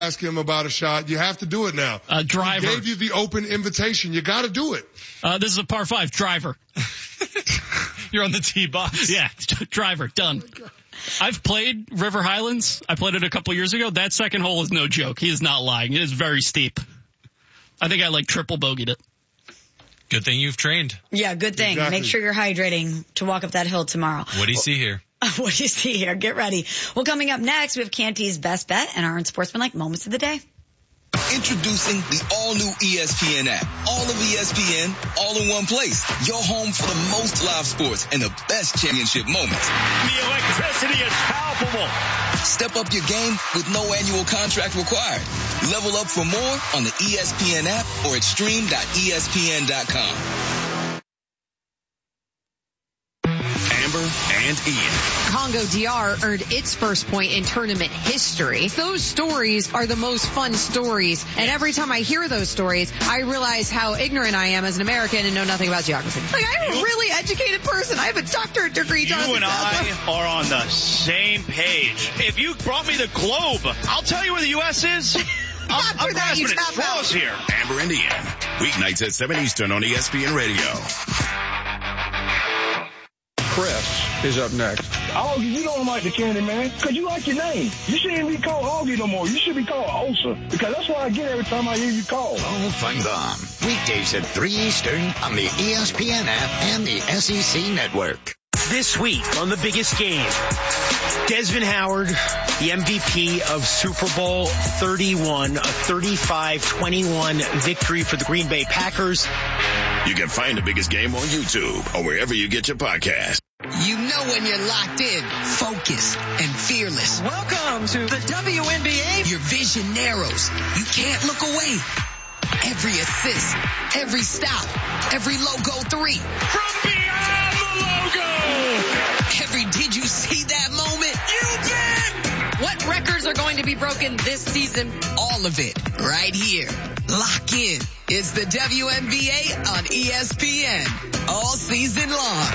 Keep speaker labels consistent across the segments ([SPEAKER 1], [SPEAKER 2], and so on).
[SPEAKER 1] ask him about a shot. You have to do it now.
[SPEAKER 2] Driver.
[SPEAKER 1] He gave you the open invitation. You got to do it.
[SPEAKER 2] This is a par 5. Driver.
[SPEAKER 3] You're on the tee box.
[SPEAKER 2] Yeah, driver. Done. I've played River Highlands. I played it a couple years ago. That second hole is no joke. He is not lying. It is very steep. I think I triple bogeyed it.
[SPEAKER 3] Good thing you've trained.
[SPEAKER 4] Yeah, good thing.
[SPEAKER 1] Exactly.
[SPEAKER 4] Make sure you're hydrating to walk up that hill tomorrow.
[SPEAKER 3] What do you see here?
[SPEAKER 4] What do you see here? Get ready. Well, coming up next, we have Canty's Best Bet and our unsportsmanlike moments of the day.
[SPEAKER 5] Introducing the all-new ESPN app. All of ESPN, all in one place. Your home for the most live sports and the best championship moments.
[SPEAKER 6] The electricity is palpable.
[SPEAKER 5] Step up your game with no annual contract required. Level up for more on the ESPN app or at stream.espn.com.
[SPEAKER 6] Amber and Ian.
[SPEAKER 7] Congo DR earned its first point in tournament history. Those stories are the most fun stories, and every time I hear those stories, I realize how ignorant I am as an American and know nothing about geography. I'm a really educated person. I have a doctorate degree.
[SPEAKER 6] You and I are on the same page. If you brought me the globe, I'll tell you where the U.S. is. I'm grasping at straws here.
[SPEAKER 8] Amber and Ian, weeknights at 7 Eastern on ESPN Radio.
[SPEAKER 9] Chris is up next.
[SPEAKER 10] Augie, you don't like the candy, man, because you like your name. You shouldn't be called Augie no more. You should be called Osa, because that's what I get every time I hear you call.
[SPEAKER 11] Oh, fun bomb. Weekdays at 3 Eastern on the ESPN app and the SEC network.
[SPEAKER 12] This week on The Biggest Game, Desmond Howard, the MVP of Super Bowl 31, a 35-21 victory for the Green Bay Packers.
[SPEAKER 8] You can find The Biggest Game on YouTube or wherever you get your podcast.
[SPEAKER 5] You know when you're locked in, focused, and fearless.
[SPEAKER 12] Welcome to the WNBA.
[SPEAKER 5] Your vision narrows. You can't look away. Every assist, every stop, every logo 3.
[SPEAKER 6] From beyond the logo.
[SPEAKER 5] Every did you see that moment?
[SPEAKER 6] You did.
[SPEAKER 7] What records are going to be broken this season?
[SPEAKER 5] All of it right here. Lock in. It's the WNBA on ESPN all season long.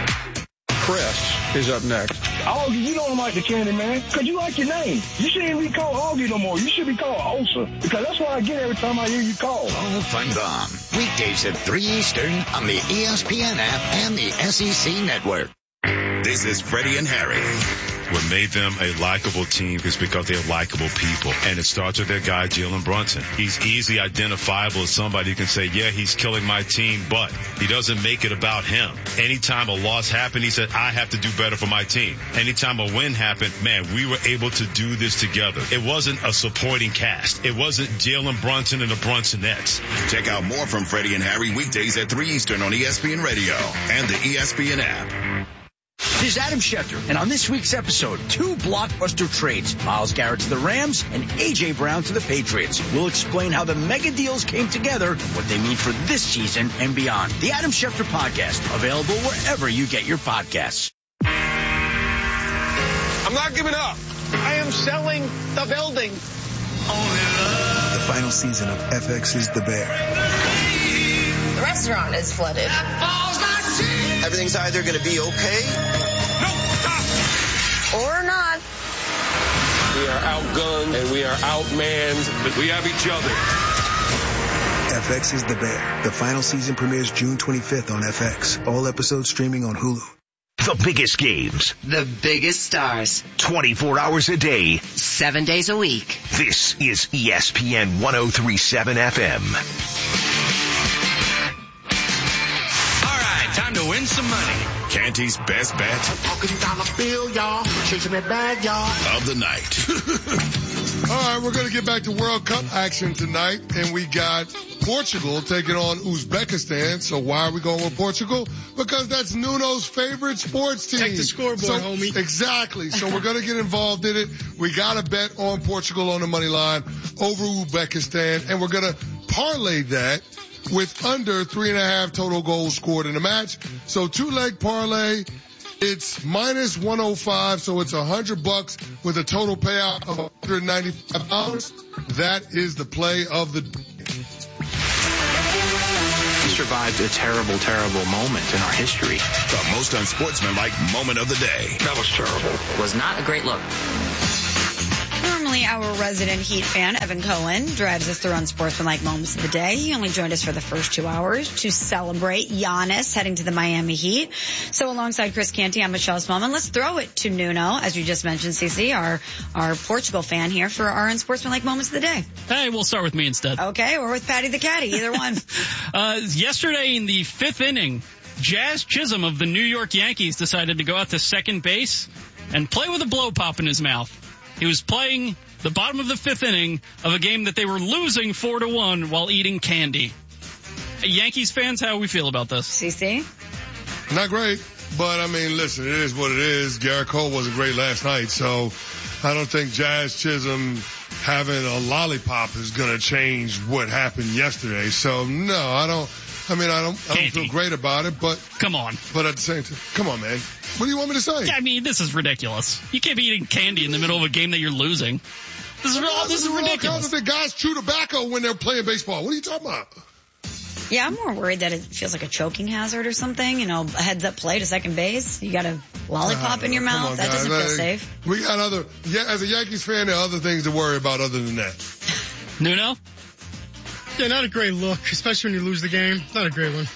[SPEAKER 9] Chris is up next.
[SPEAKER 10] Augie, you don't like the candy, man, because you like your name. You shouldn't be called Augie no more. You should be called Osa, because that's what I get every time I hear you call.
[SPEAKER 11] Oh, fun bomb. Weekdays at 3 Eastern on the ESPN app and the SEC network.
[SPEAKER 8] This is Freddie and Harry.
[SPEAKER 13] What made them a likable team is because they're likable people. And it starts with their guy, Jalen Brunson. He's easily identifiable as somebody who can say, yeah, he's killing my team, but he doesn't make it about him. Anytime a loss happened, he said, I have to do better for my team. Anytime a win happened, man, we were able to do this together. It wasn't a supporting cast. It wasn't Jalen Brunson and the Brunsonettes.
[SPEAKER 8] Check out more from Freddie and Harry weekdays at 3 Eastern on ESPN Radio and the ESPN app.
[SPEAKER 12] This is Adam Schefter, and on this week's episode, 2 blockbuster trades. Myles Garrett to the Rams and A.J. Brown to the Patriots. We'll explain how the mega deals came together, what they mean for this season and beyond. The Adam Schefter Podcast, available wherever you get your podcasts.
[SPEAKER 9] I'm not giving up.
[SPEAKER 6] I am selling the building.
[SPEAKER 14] The final season of FX's The Bear.
[SPEAKER 15] The restaurant is flooded.
[SPEAKER 16] Everything's either going to be okay
[SPEAKER 15] or not.
[SPEAKER 9] We are outgunned and we are outmanned, but we have each other.
[SPEAKER 14] FX's The Bear. The final season premieres June 25th on FX. All episodes streaming on Hulu.
[SPEAKER 11] The biggest games.
[SPEAKER 15] The biggest stars.
[SPEAKER 11] 24 hours a day.
[SPEAKER 15] 7 days a week.
[SPEAKER 11] This is ESPN 103.7 FM.
[SPEAKER 6] Time to win some money.
[SPEAKER 8] Canty's Best Bet
[SPEAKER 10] y'all. Chasing that bag, y'all.
[SPEAKER 8] of the night.
[SPEAKER 1] All right, we're going to get back to World Cup action tonight, and we got Portugal taking on Uzbekistan. So why are we going with Portugal? Because that's Nuno's favorite sports team.
[SPEAKER 2] Check the scoreboard, homie.
[SPEAKER 1] Exactly. So we're going to get involved in it. We got to bet on Portugal on the money line over Uzbekistan, and we're going to parlay that with under 3.5 total goals scored in the match. So 2-leg parlay, it's minus 105, so it's $100 with a total payout of $195. That is the play of the day.
[SPEAKER 17] We survived a terrible, terrible moment in our history.
[SPEAKER 8] The most unsportsmanlike moment of the day.
[SPEAKER 17] That was terrible.
[SPEAKER 15] Was not a great look.
[SPEAKER 4] I don't Normally, our resident Heat fan, Evan Cohen, drives us through unsportsmanlike moments of the day. He only joined us for the first 2 hours to celebrate Giannis heading to the Miami Heat. So alongside Chris Canty, I'm Michelle Smallman. Let's throw it to Nuno, as you just mentioned, CC, our Portugal fan here for our unsportsmanlike moments of the day.
[SPEAKER 2] Hey, we'll start with me instead.
[SPEAKER 4] Okay, or with Patty the Caddy, either one.
[SPEAKER 2] Yesterday in the 5th inning, Jazz Chisholm of the New York Yankees decided to go out to second base and play with a blow pop in his mouth. He was playing the bottom of the 5th inning of a game that they were losing 4-1 while eating candy. Yankees fans, how we feel about this?
[SPEAKER 4] CC?
[SPEAKER 1] Not great, but I mean, listen, it is what it is. Garrett Cole wasn't great last night, so I don't think Jazz Chisholm having a lollipop is going to change what happened yesterday. So no, I don't feel great about it, but
[SPEAKER 2] come on.
[SPEAKER 1] But at the same time, come on, man. What do you want me to say?
[SPEAKER 2] I mean, this is ridiculous. You can't be eating candy in the middle of a game that you're losing. This is ridiculous.
[SPEAKER 1] The guys chew tobacco when they're playing baseball. What are you talking about?
[SPEAKER 4] Yeah, I'm more worried that it feels like a choking hazard or something. You know, a heads up play to second base. You got a lollipop in your mouth. That doesn't feel safe.
[SPEAKER 1] We got as a Yankees fan, there are other things to worry about other than that.
[SPEAKER 2] Nuno?
[SPEAKER 18] Yeah, not a great look, especially when you lose the game. Not a great one.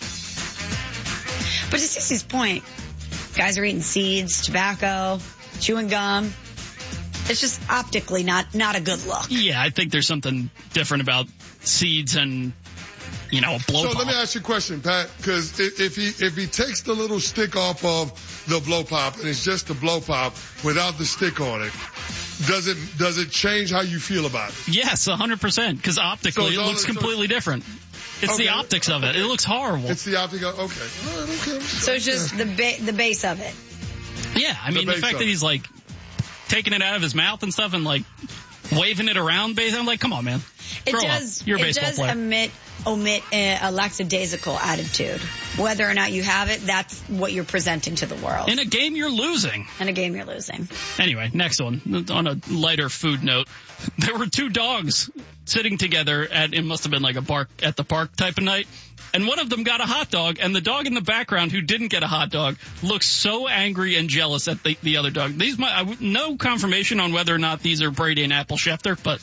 [SPEAKER 4] But to Cece's point, guys are eating seeds, tobacco, chewing gum. It's just optically not a good look.
[SPEAKER 2] Yeah, I think there's something different about seeds and, a blow pop.
[SPEAKER 1] So let me ask you a question, Pat, because if he takes the little stick off of the blow pop and it's just the blow pop without the stick on it, does it change how you feel about it?
[SPEAKER 2] Yes, 100%, because optically it looks completely different. It's the optics of it. It looks horrible.
[SPEAKER 1] It's the optics of okay. All right, okay.
[SPEAKER 4] So it's just the base of it.
[SPEAKER 2] Yeah, I mean, the fact that he's like taking it out of his mouth and stuff and like waving it around, I'm like, come on, man. Grow up. You're a baseball player.
[SPEAKER 4] Omit a lackadaisical attitude. Whether or not you have it, that's what you're presenting to the world.
[SPEAKER 2] In a game you're losing.
[SPEAKER 4] Anyway,
[SPEAKER 2] next one. On a lighter food note, there were 2 dogs sitting together it must have been like a bark at the park type of night. And one of them got a hot dog, and the dog in the background who didn't get a hot dog looks so angry and jealous at the other dog. No confirmation on whether or not these are Brady and Apple Schefter, but...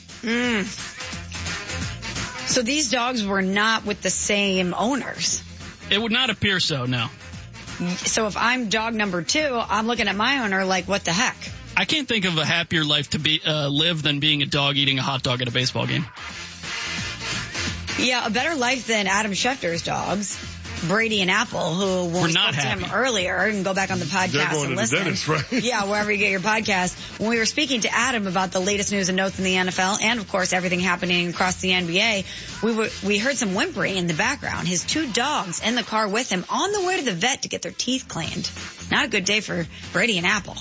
[SPEAKER 4] So these dogs were not with the same owners?
[SPEAKER 2] It would not appear so, no.
[SPEAKER 4] So if I'm dog number 2, I'm looking at my owner like, what the heck?
[SPEAKER 2] I can't think of a happier life to live than being a dog eating a hot dog at a baseball game.
[SPEAKER 4] Yeah, a better life than Adam Schefter's dogs, Brady and Apple, who when we spoke to him earlier, and go back on the podcast and listen.
[SPEAKER 1] Dentist, right?
[SPEAKER 4] Yeah, wherever you get your podcast. When we were speaking to Adam about the latest news and notes in the NFL, and of course everything happening across the NBA, we heard some whimpering in the background. His 2 dogs in the car with him on the way to the vet to get their teeth cleaned. Not a good day for Brady and Apple.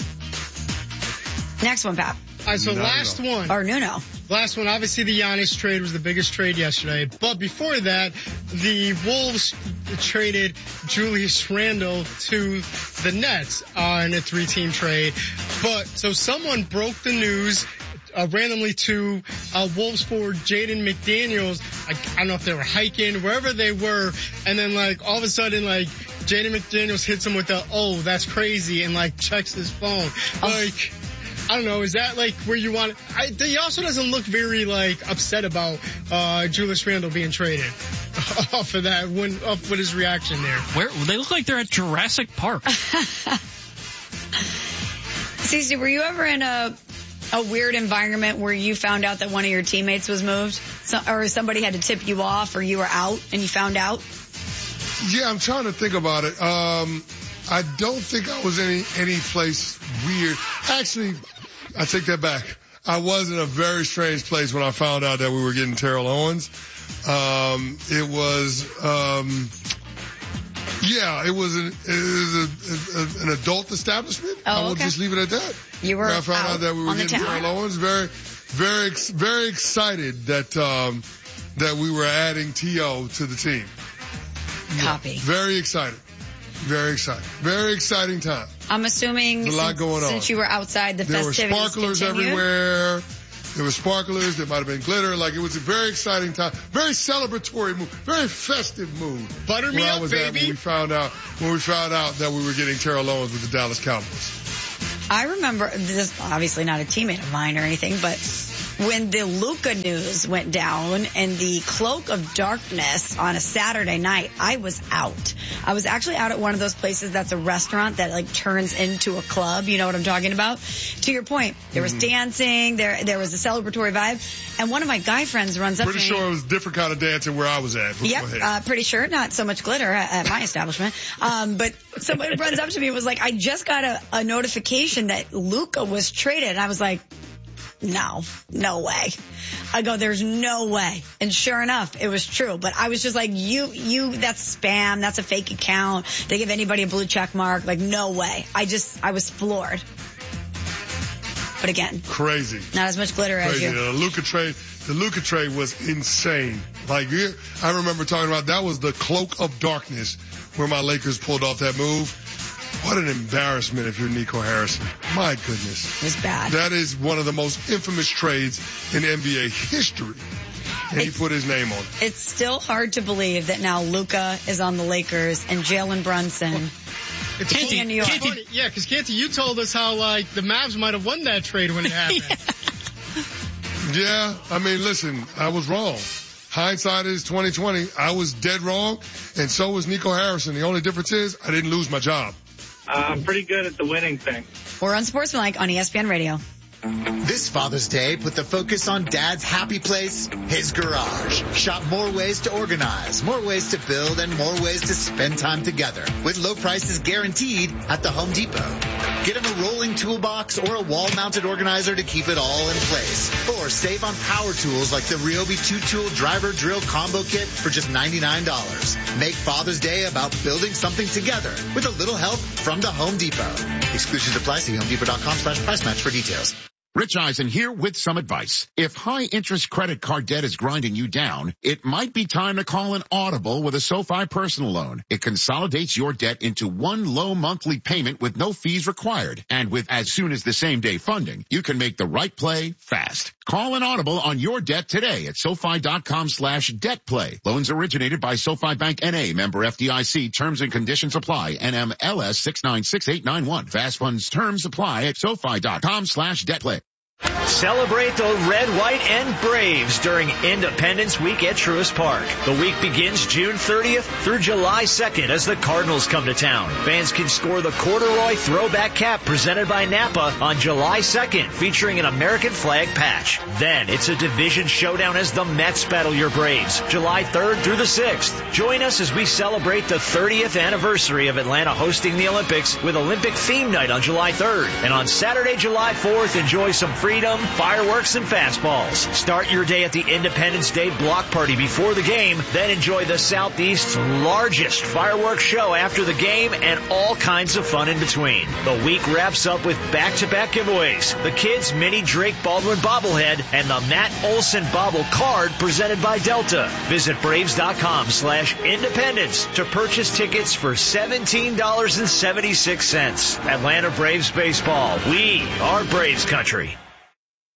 [SPEAKER 4] Next one, Pat.
[SPEAKER 18] All right, so last one.
[SPEAKER 4] Or Nuno.
[SPEAKER 18] Last one, obviously the Giannis trade was the biggest trade yesterday. But before that, the Wolves traded Julius Randle to the Nets in a 3-team trade. But so someone broke the news randomly to Wolves forward Jaden McDaniels. I don't know if they were hiking, wherever they were. And then all of a sudden Jaden McDaniels hits him with that's crazy, and checks his phone. I don't know, is that where you want it? He also doesn't look very upset about Julius Randle being traded off of that, off with his reaction there.
[SPEAKER 2] They look like they're at Jurassic Park.
[SPEAKER 4] Cece, were you ever in a weird environment where you found out that one of your teammates was moved? Or somebody had to tip you off, or you were out and you found out?
[SPEAKER 1] Yeah, I'm trying to think about it. I don't think I was any place weird. Actually, I take that back. I was in a very strange place when I found out that we were getting Terrell Owens. It was an adult establishment. I will just leave it at that.
[SPEAKER 4] You were
[SPEAKER 1] I found out that we were getting Terrell Owens. Very, very, very excited that we were adding T.O. to the team.
[SPEAKER 4] Copy.
[SPEAKER 1] Yeah, very excited. Very exciting. Very exciting time.
[SPEAKER 4] I'm assuming
[SPEAKER 1] There's a lot going on.
[SPEAKER 4] Since you were outside, the festivities
[SPEAKER 1] There were sparklers everywhere. There were sparklers. There might have been glitter. It was a very exciting time. Very celebratory mood. Very festive mood.
[SPEAKER 18] Butter me up, baby.
[SPEAKER 1] When we found out that we were getting Terrell Owens with the Dallas Cowboys.
[SPEAKER 4] I remember, this obviously not a teammate of mine or anything, but when the Luka news went down and the cloak of darkness on a Saturday night, I was out. I was actually out at one of those places that's a restaurant that like turns into a club. You know what I'm talking about? To your point, there was dancing, there was a celebratory vibe, and one of my guy friends runs up to me.
[SPEAKER 1] Pretty sure it was a different kind of dancing where I was at.
[SPEAKER 4] Yep, pretty sure. Not so much glitter at my establishment. But somebody runs up to me and was like, I just got a notification that Luka was traded. And I was like, no way. I go, there's no way. And sure enough, it was true. But I was just like, that's spam. That's a fake account. They give anybody a blue check mark. Like, no way. I was floored. But again,
[SPEAKER 1] crazy.
[SPEAKER 4] Not as much glitter as you.
[SPEAKER 1] The Luka trade was insane. Like, I remember talking about that was the cloak of darkness where my Lakers pulled off that move. What an embarrassment if you're Nico Harrison. My goodness.
[SPEAKER 4] It was bad.
[SPEAKER 1] That is one of the most infamous trades in NBA history. And he put his name on it.
[SPEAKER 4] It's still hard to believe that now Luka is on the Lakers and Jalen Brunson
[SPEAKER 18] it's
[SPEAKER 4] Canty, in New York.
[SPEAKER 18] Funny. Yeah, because Canty, you told us how like the Mavs might have won that trade when it happened.
[SPEAKER 1] Yeah, I mean, listen, I was wrong. Hindsight is 20/20. I was dead wrong, and so was Nico Harrison. The only difference is I didn't lose my job.
[SPEAKER 19] I'm pretty good at the winning thing.
[SPEAKER 4] We're Unsportsmanlike on ESPN Radio.
[SPEAKER 20] This Father's Day, put the focus on Dad's happy place, his garage. Shop more ways to organize, more ways to build, and more ways to spend time together. With low prices guaranteed at the Home Depot. Get him a rolling toolbox or a wall-mounted organizer to keep it all in place. Or save on power tools like the Ryobi 2-tool driver drill combo kit for just $99. Make Father's Day about building something together with a little help from the Home Depot. Exclusions apply. See HomeDepot.com/price match for details.
[SPEAKER 21] Rich Eisen here with some advice. If high-interest credit card debt is grinding you down, it might be time to call an audible with a SoFi personal loan. It consolidates your debt into one low monthly payment with no fees required. And with as soon as the same-day funding, you can make the right play fast. Call an audible on your debt today at SoFi.com/debtplay. Loans originated by SoFi Bank N.A. Member FDIC. Terms and conditions apply. NMLS 696891. Fast funds terms apply at SoFi.com/debtplay.
[SPEAKER 22] Celebrate the red, white, and Braves during Independence Week at Truist Park. The week begins June 30th through July 2nd as the Cardinals come to town. Fans can score the corduroy throwback cap presented by Napa on July 2nd, featuring an American flag patch. Then it's a division showdown as the Mets battle your Braves, July 3rd through the 6th. Join us as we celebrate the 30th anniversary of Atlanta hosting the Olympics with Olympic theme night on July 3rd. And on Saturday, July 4th, enjoy some freedom, fireworks, and fastballs. Start your day at the Independence Day block party before the game, then enjoy the Southeast's largest fireworks show after the game and all kinds of fun in between. The week wraps up with back-to-back giveaways, the kids' mini Drake Baldwin bobblehead, and the Matt Olson bobble card presented by Delta. Visit Braves.com/independence to purchase tickets for $17.76. Atlanta Braves baseball. We are Braves country.